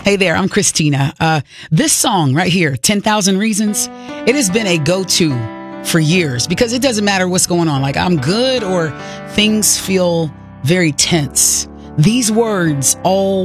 Hey there, I'm Christina. This song right here, 10,000 Reasons, it has been a go-to for years because it doesn't matter what's going on. Like I'm good or things feel very tense. These words all